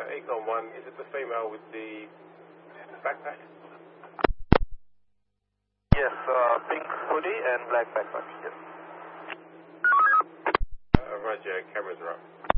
Acorn 1, is it the female with the backpack? Yes, pink hoodie and black backpack, yes. Roger, cameras are up.